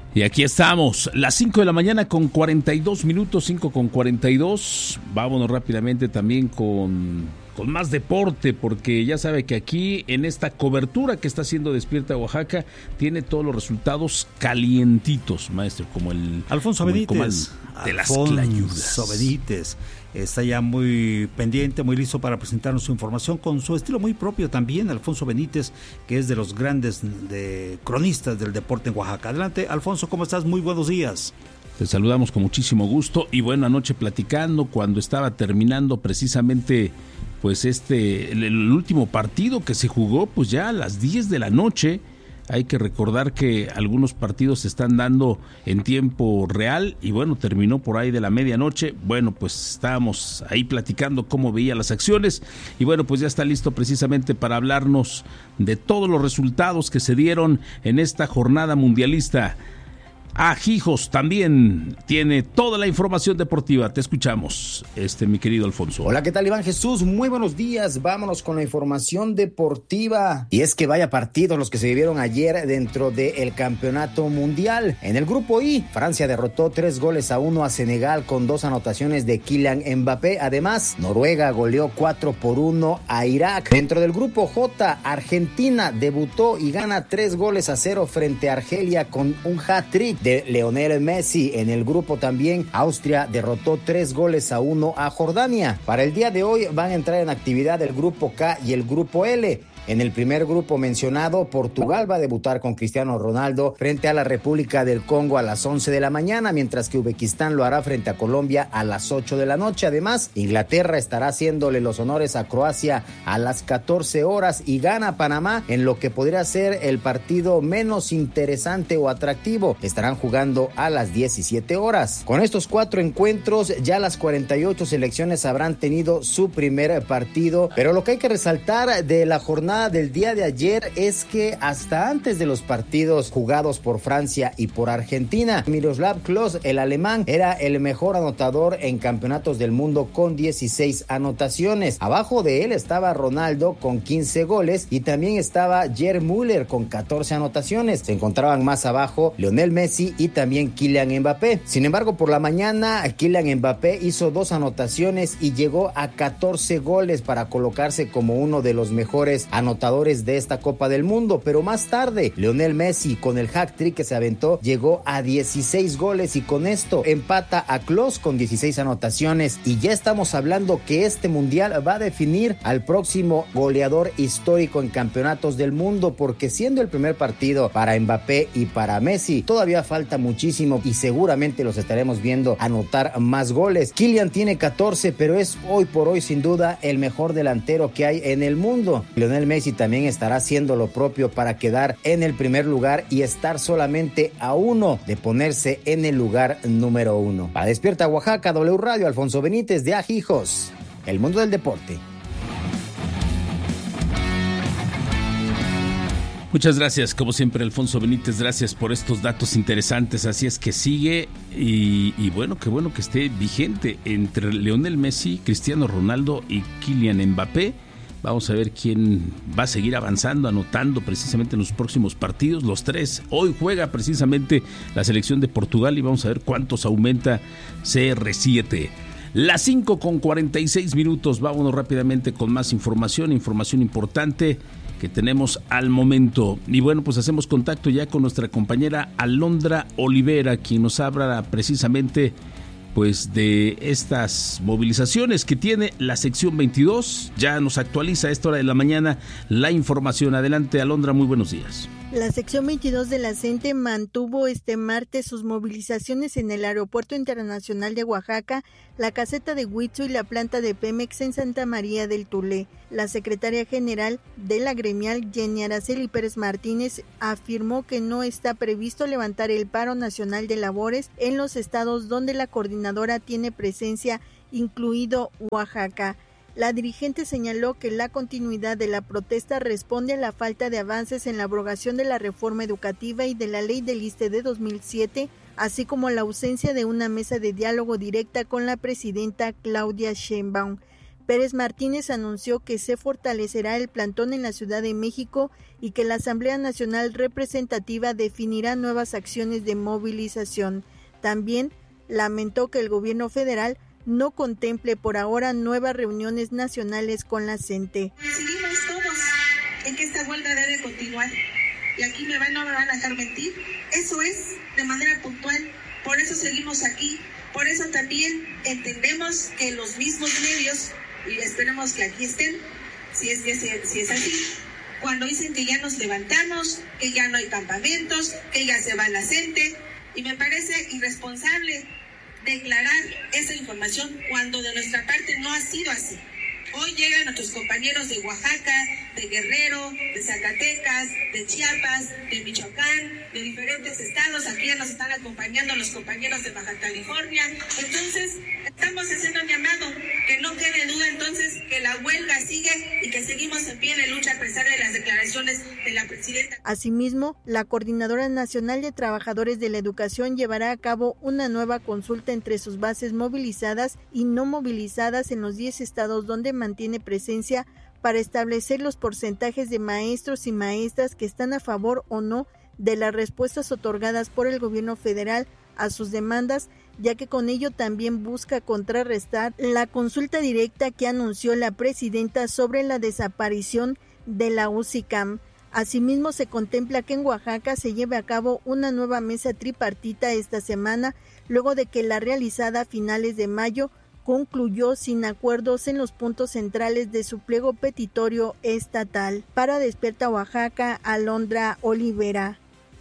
Y aquí estamos, las 5 de la mañana con 42 minutos, 5 con 42. Vámonos rápidamente también con más deporte, porque ya sabe que aquí en esta cobertura que está haciendo Despierta Oaxaca, tiene todos los resultados calientitos, maestro, como el Alfonso Benítez. De las clayudas. Alfonso Benítez está ya muy pendiente, muy listo para presentarnos su información con su estilo muy propio también, Alfonso Benítez, que es de los grandes cronistas del deporte en Oaxaca. Adelante, Alfonso, ¿cómo estás? Muy buenos días. Te saludamos con muchísimo gusto y bueno, anoche platicando cuando estaba terminando precisamente pues el último partido que se jugó, pues ya a las 10 de la noche. Hay que recordar que algunos partidos se están dando en tiempo real y bueno, terminó por ahí de la medianoche. Bueno, pues estábamos ahí platicando cómo veía las acciones y bueno, pues ya está listo precisamente para hablarnos de todos los resultados que se dieron en esta jornada mundialista. Ajijos también tiene toda la información deportiva. Te escuchamos, mi querido Alfonso. Hola, ¿qué tal, Iván Jesús? Muy buenos días. Vámonos con la información deportiva. Y es que vaya partidos los que se vivieron ayer dentro del campeonato mundial. En el grupo I, Francia derrotó 3-1 a Senegal con 2 anotaciones de Kylian Mbappé. Además, Noruega goleó 4-1 a Irak. Dentro del grupo J, Argentina debutó y gana 3-0 frente a Argelia con un hat-trick de Lionel Messi. En el grupo también, Austria derrotó 3-1 a Jordania. Para el día de hoy van a entrar en actividad el grupo K y el grupo L. En el primer grupo mencionado, Portugal va a debutar con Cristiano Ronaldo frente a la República del Congo a las 11 de la mañana, mientras que Uzbekistán lo hará frente a Colombia a las 8 de la noche. Además, Inglaterra estará haciéndole los honores a Croacia a las 14 horas y gana Panamá en lo que podría ser el partido menos interesante o atractivo. Estarán jugando a las 17 horas. Con estos 4 encuentros, ya las 48 selecciones habrán tenido su primer partido, pero lo que hay que resaltar de la jornada del día de ayer es que hasta antes de los partidos jugados por Francia y por Argentina, Miroslav Klose, el alemán, era el mejor anotador en campeonatos del mundo con 16 anotaciones. Abajo de él estaba Ronaldo con 15 goles y también estaba Gerd Müller con 14 anotaciones. Se encontraban más abajo Lionel Messi y también Kylian Mbappé. Sin embargo, por la mañana, Kylian Mbappé hizo 2 anotaciones y llegó a 14 goles para colocarse como uno de los mejores anotadores de esta Copa del Mundo, pero más tarde Lionel Messi con el hat-trick que se aventó llegó a 16 goles y con esto empata a Klose con 16 anotaciones y ya estamos hablando que este mundial va a definir al próximo goleador histórico en campeonatos del mundo, porque siendo el primer partido para Mbappé y para Messi, todavía falta muchísimo y seguramente los estaremos viendo anotar más goles. Kylian tiene 14, pero es hoy por hoy sin duda el mejor delantero que hay en el mundo. Lionel Messi también estará haciendo lo propio para quedar en el primer lugar y estar solamente a 1 de ponerse en el lugar número 1. Para Despierta Oaxaca, W Radio, Alfonso Benítez de Ajijos, el mundo del deporte. Muchas gracias, como siempre, Alfonso Benítez, gracias por estos datos interesantes. Así es que sigue y bueno, qué bueno que esté vigente entre Lionel Messi, Cristiano Ronaldo y Kylian Mbappé. Vamos a ver quién va a seguir avanzando, anotando precisamente en los próximos partidos. Los 3, hoy juega precisamente la selección de Portugal y vamos a ver cuántos aumenta CR7. Las 5 con 46 minutos, vámonos rápidamente con más información importante que tenemos al momento. Y bueno, pues hacemos contacto ya con nuestra compañera Alondra Olivera, quien nos habla precisamente pues de estas movilizaciones que tiene la sección 22. Ya nos actualiza a esta hora de la mañana la información. Adelante, Alondra, muy buenos días. La sección 22 de la CENTE mantuvo este martes sus movilizaciones en el Aeropuerto Internacional de Oaxaca, la caseta de Huitzo y la planta de Pemex en Santa María del Tulé. La secretaria general de la gremial, Jenny Araceli Pérez Martínez, afirmó que no está previsto levantar el paro nacional de labores en los estados donde la coordinadora tiene presencia, incluido Oaxaca. La dirigente señaló que la continuidad de la protesta responde a la falta de avances en la abrogación de la reforma educativa y de la ley del ISSSTE de 2007, así como la ausencia de una mesa de diálogo directa con la presidenta Claudia Sheinbaum. Pérez Martínez anunció que se fortalecerá el plantón en la Ciudad de México y que la Asamblea Nacional Representativa definirá nuevas acciones de movilización. También lamentó que el gobierno federal no contemple por ahora nuevas reuniones nacionales con la CENTE. Decidimos todos en que esta huelga debe continuar y aquí no me van a dejar mentir. Eso es de manera puntual, por eso seguimos aquí, por eso también entendemos que los mismos medios, y esperemos que aquí estén, si es así, cuando dicen que ya nos levantamos, que ya no hay campamentos, que ya se va la CENTE, y me parece irresponsable declarar esa información cuando de nuestra parte no ha sido así. Hoy llegan nuestros compañeros de Oaxaca, de Guerrero, de Zacatecas, de Chiapas, de Michoacán, de diferentes estados. Aquí ya nos están acompañando los compañeros de Baja California. Entonces, estamos haciendo un llamado, que no quede duda entonces que la huelga sigue y que seguimos en pie de lucha a pesar de las declaraciones de la presidenta. Asimismo, la Coordinadora Nacional de Trabajadores de la Educación llevará a cabo una nueva consulta entre sus bases movilizadas y no movilizadas en los 10 estados donde mantiene presencia para establecer los porcentajes de maestros y maestras que están a favor o no de las respuestas otorgadas por el gobierno federal a sus demandas, ya que con ello también busca contrarrestar la consulta directa que anunció la presidenta sobre la desaparición de la UCICAM. Asimismo, se contempla que en Oaxaca se lleve a cabo una nueva mesa tripartita esta semana, luego de que la realizada a finales de mayo concluyó sin acuerdos en los puntos centrales de su pliego petitorio estatal. Para Despierta Oaxaca, Alondra Olivera.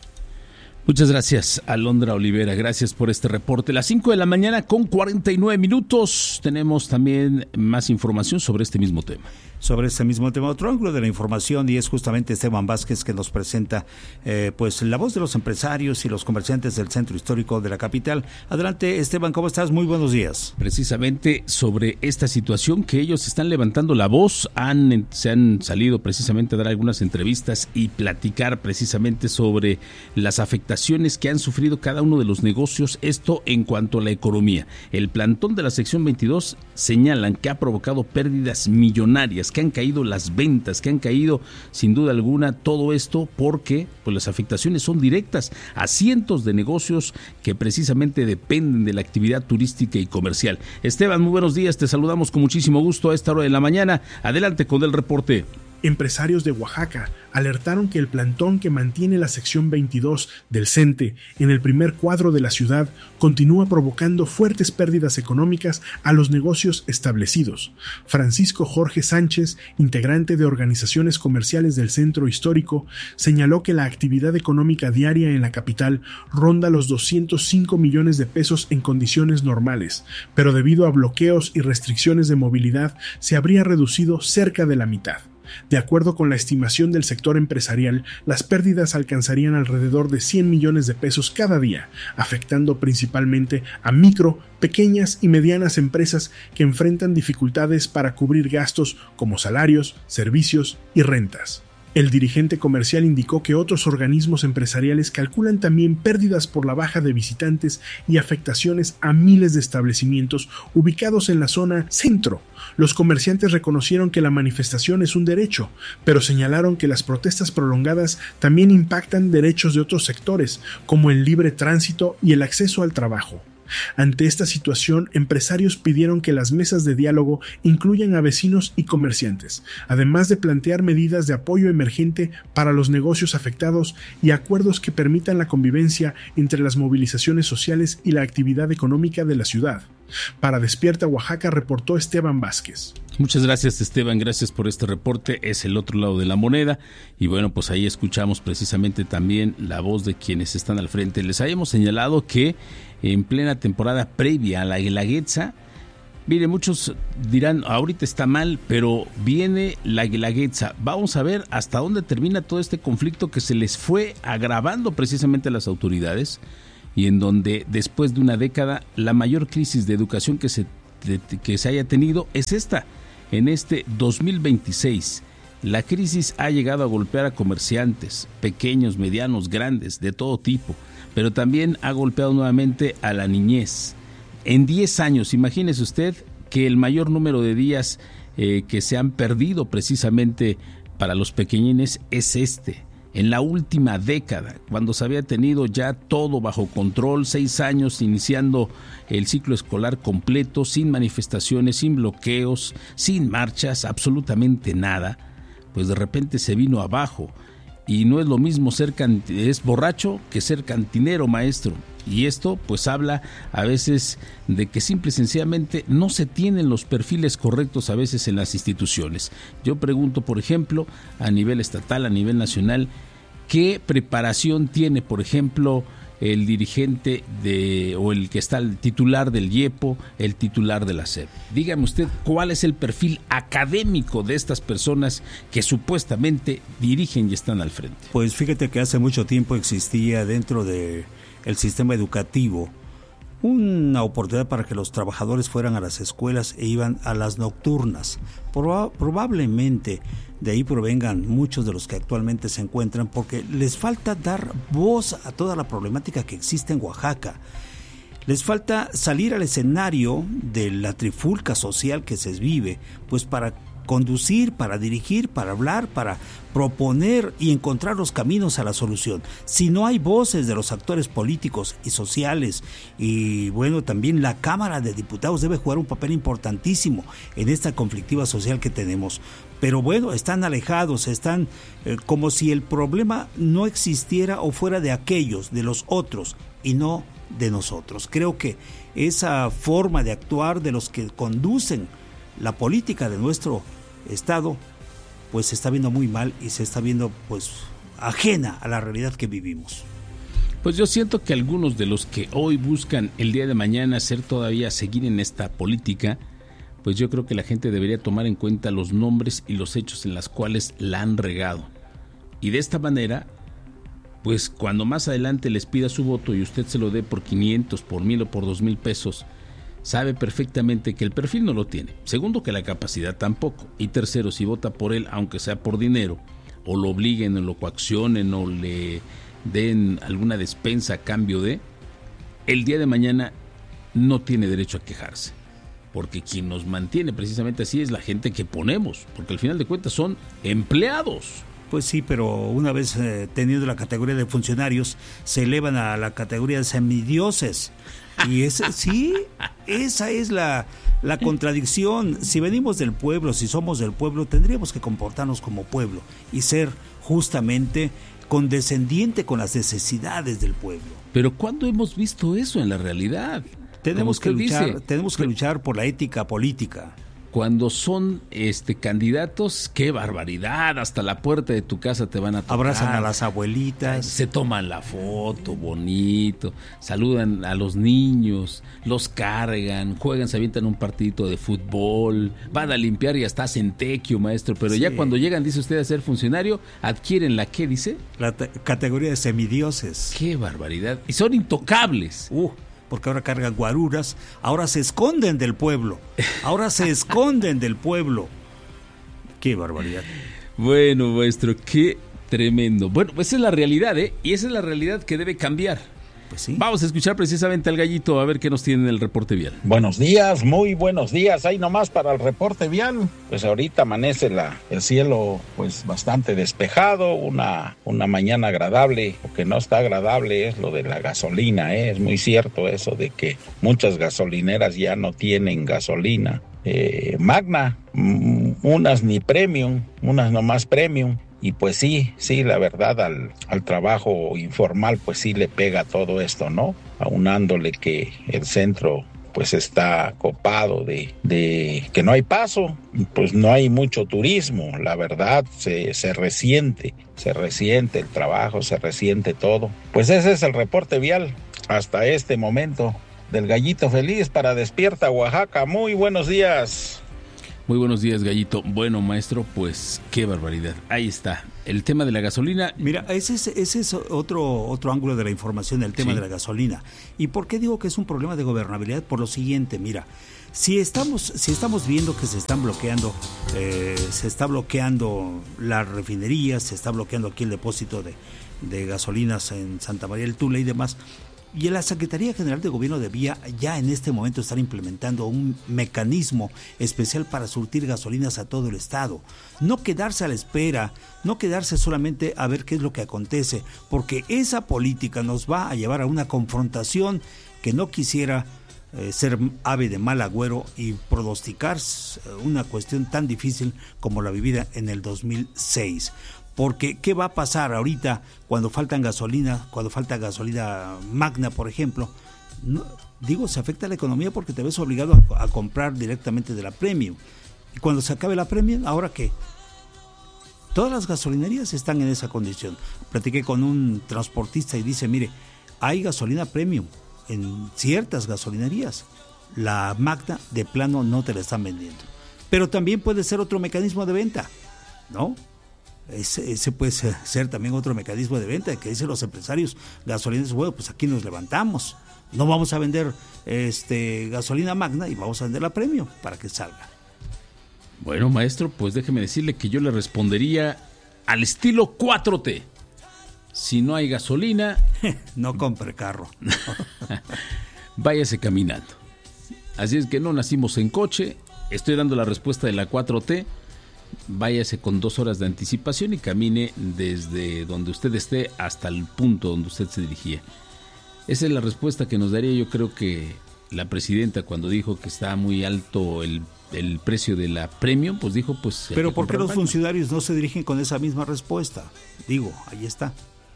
Muchas gracias, Alondra Olivera. Gracias por este reporte. Las 5 de la mañana con 49 minutos. Tenemos también más información sobre este mismo tema. Sobre este mismo tema, otro ángulo de la información, y es justamente Esteban Vázquez que nos presenta pues la voz de los empresarios y los comerciantes del centro histórico de la capital. Adelante, Esteban, ¿cómo estás? Muy buenos días. Precisamente sobre esta situación que ellos están levantando la voz, se han salido precisamente a dar algunas entrevistas y platicar precisamente sobre las afectaciones que han sufrido cada uno de los negocios, esto en cuanto a la economía. El plantón de la sección 22 señalan que ha provocado pérdidas millonarias, que han caído las ventas, que han caído sin duda alguna todo esto porque pues las afectaciones son directas a cientos de negocios que precisamente dependen de la actividad turística y comercial. Esteban, muy buenos días, te saludamos con muchísimo gusto a esta hora de la mañana. Adelante con el reporte. Empresarios de Oaxaca alertaron que el plantón que mantiene la sección 22 del CENTE en el primer cuadro de la ciudad continúa provocando fuertes pérdidas económicas a los negocios establecidos. Francisco Jorge Sánchez, integrante de organizaciones comerciales del centro histórico, señaló que la actividad económica diaria en la capital ronda los 205 millones de pesos en condiciones normales, pero debido a bloqueos y restricciones de movilidad se habría reducido cerca de la mitad. De acuerdo con la estimación del sector empresarial, las pérdidas alcanzarían alrededor de 100 millones de pesos cada día, afectando principalmente a micro, pequeñas y medianas empresas que enfrentan dificultades para cubrir gastos como salarios, servicios y rentas. El dirigente comercial indicó que otros organismos empresariales calculan también pérdidas por la baja de visitantes y afectaciones a miles de establecimientos ubicados en la zona centro. Los comerciantes reconocieron que la manifestación es un derecho, pero señalaron que las protestas prolongadas también impactan derechos de otros sectores, como el libre tránsito y el acceso al trabajo. Ante esta situación, empresarios pidieron que las mesas de diálogo incluyan a vecinos y comerciantes, además de plantear medidas de apoyo emergente para los negocios afectados y acuerdos que permitan la convivencia entre las movilizaciones sociales y la actividad económica de la ciudad. Para Despierta Oaxaca, reportó Esteban Vázquez. Muchas gracias, Esteban, gracias por este reporte. Es el otro lado de la moneda y bueno, pues ahí escuchamos precisamente también la voz de quienes están al frente. Les habíamos señalado que en plena temporada previa a la Guelaguetza, mire, muchos dirán, ahorita está mal, pero viene la Guelaguetza. Vamos a ver hasta dónde termina todo este conflicto que se les fue agravando precisamente a las autoridades y en donde después de una década la mayor crisis de educación que se haya tenido es esta. En este 2026, la crisis ha llegado a golpear a comerciantes, pequeños, medianos, grandes, de todo tipo, pero también ha golpeado nuevamente a la niñez. En 10 años, imagínese usted que el mayor número de días que se han perdido precisamente para los pequeñines es en la última década, cuando se había tenido ya todo bajo control, 6 años iniciando el ciclo escolar completo, sin manifestaciones, sin bloqueos, sin marchas, absolutamente nada, pues de repente se vino abajo. Y no es lo mismo es borracho que ser cantinero, maestro. Y esto pues habla a veces de que simple y sencillamente no se tienen los perfiles correctos a veces en las instituciones. Yo pregunto, por ejemplo, a nivel estatal, a nivel nacional, ¿qué preparación tiene, por ejemplo, el dirigente o el que está el titular del IEPO, el titular de la SEP? Dígame usted cuál es el perfil académico de estas personas que supuestamente dirigen y están al frente. Pues fíjate que hace mucho tiempo existía dentro del sistema educativo una oportunidad para que los trabajadores fueran a las escuelas e iban a las nocturnas. Probablemente de ahí provengan muchos de los que actualmente se encuentran, porque les falta dar voz a toda la problemática que existe en Oaxaca. Les falta salir al escenario de la trifulca social que se vive, pues para conducir, para dirigir, para hablar, para proponer y encontrar los caminos a la solución. Si no hay voces de los actores políticos y sociales, y bueno, también la Cámara de Diputados debe jugar un papel importantísimo en esta conflictiva social que tenemos. Pero bueno, están alejados, están como si el problema no existiera o fuera de aquellos, de los otros, y no de nosotros. Creo que esa forma de actuar de los que conducen la política de nuestro Estado, pues se está viendo muy mal y se está viendo pues ajena a la realidad que vivimos. Pues yo siento que algunos de los que hoy buscan el día de mañana seguir en esta política, pues yo creo que la gente debería tomar en cuenta los nombres y los hechos en los cuales la han regado. Y de esta manera, pues cuando más adelante les pida su voto y usted se lo dé por 500, por 1,000 o por 2,000 pesos, sabe perfectamente que el perfil no lo tiene. Segundo, que la capacidad tampoco. Y tercero, si vota por él, aunque sea por dinero, o lo obliguen, o lo coaccionen, o le den alguna despensa a cambio de, el día de mañana no tiene derecho a quejarse. Porque quien nos mantiene precisamente así es la gente que ponemos, porque al final de cuentas son empleados. Pues sí, pero una vez teniendo la categoría de funcionarios, se elevan a la categoría de semidioses. Y esa es la contradicción. Si venimos del pueblo, si somos del pueblo, tendríamos que comportarnos como pueblo y ser justamente condescendiente con las necesidades del pueblo. Pero ¿cuándo hemos visto eso en la realidad? Tenemos que luchar por la ética política. Cuando son candidatos, qué barbaridad, hasta la puerta de tu casa te van a tocar. Abrazan a las abuelitas. Se toman la foto, bonito, saludan a los niños, los cargan, juegan, se avientan un partidito de fútbol, van a limpiar y hasta hacen tequio, maestro, pero sí. Ya cuando llegan, dice usted, a ser funcionario, adquieren la, ¿qué dice? La categoría de semidioses. Qué barbaridad, y son intocables. Porque ahora cargan guaruras, ahora se esconden del pueblo, ¡Qué barbaridad! Bueno, maestro, qué tremendo. Bueno, pues esa es la realidad, y esa es la realidad que debe cambiar. Pues sí. Vamos a escuchar precisamente al Gallito a ver qué nos tiene en el reporte vial. Buenos días, muy buenos días. Ahí nomás para el reporte vial. Pues ahorita amanece el cielo pues bastante despejado, una mañana agradable. Lo que no está agradable es lo de la gasolina, Es muy cierto eso de que muchas gasolineras ya no tienen gasolina magna, unas ni premium, unas nomás premium. Y pues sí, la verdad al trabajo informal pues sí le pega todo esto, ¿no? Aunándole que el centro pues está copado de que no hay paso, pues no hay mucho turismo, la verdad se resiente el trabajo, se resiente todo. Pues ese es el reporte vial hasta este momento del Gallito Feliz para Despierta Oaxaca. Muy buenos días. Muy buenos días, Gallito. Bueno, maestro, pues qué barbaridad. Ahí está, el tema de la gasolina. Mira, ese es otro ángulo de la información, el tema de la gasolina. ¿Y por qué digo que es un problema de gobernabilidad? Por lo siguiente, mira, si estamos viendo que se está bloqueando las refinerías, se está bloqueando aquí el depósito de gasolinas en Santa María del Tule y demás. Y la Secretaría General de Gobierno debía ya en este momento estar implementando un mecanismo especial para surtir gasolinas a todo el estado. No quedarse a la espera, no quedarse solamente a ver qué es lo que acontece, porque esa política nos va a llevar a una confrontación que no quisiera ser ave de mal agüero y pronosticar una cuestión tan difícil como la vivida en el 2006. Porque ¿qué va a pasar ahorita cuando falta gasolina magna, por ejemplo? Se afecta a la economía porque te ves obligado a comprar directamente de la Premium. Y cuando se acabe la Premium, ¿ahora qué? Todas las gasolinerías están en esa condición. Platiqué con un transportista y dice, mire, hay gasolina Premium en ciertas gasolinerías. La magna de plano no te la están vendiendo. Pero también puede ser otro mecanismo de venta, ¿no? Ese puede ser también otro mecanismo de venta, que dicen los empresarios gasolineros, bueno, pues aquí nos levantamos, no vamos a vender gasolina magna y vamos a vender la Premium para que salga. Bueno, maestro, pues déjeme decirle que yo le respondería al estilo 4T. Si no hay gasolina, no compre carro. Váyase caminando. Así es que no nacimos en coche. Estoy dando la respuesta de la 4T. Váyase con 2 horas de anticipación y camine desde donde usted esté hasta el punto donde usted se dirigía. Esa es la respuesta que nos daría, yo creo, que la presidenta cuando dijo que está muy alto el precio de la Premium, pues dijo, pues... Pero ¿por qué los funcionarios no se dirigen con esa misma respuesta? Digo, ahí está.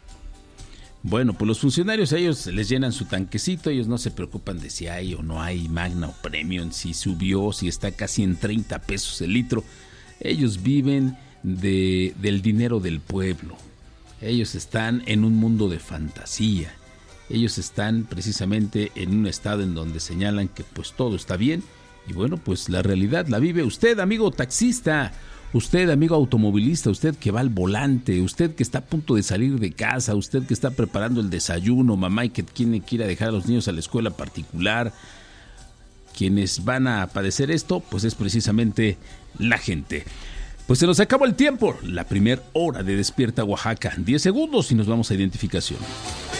Bueno, pues los funcionarios, a ellos les llenan su tanquecito, ellos no se preocupan de si hay o no hay magna o Premium, si subió, si está casi en 30 pesos el litro. Ellos viven del dinero del pueblo. Ellos están en un mundo de fantasía. Ellos están precisamente en un estado en donde señalan que pues todo está bien. Y bueno, pues la realidad la vive usted, amigo taxista. Usted, amigo automovilista, usted que va al volante, usted que está a punto de salir de casa, usted que está preparando el desayuno, mamá, y que tiene que ir a dejar a los niños a la escuela particular. Quienes van a padecer esto, pues es precisamente la gente. Pues se nos acabó el tiempo, la primera hora de Despierta Oaxaca. 10 segundos y nos vamos a identificación.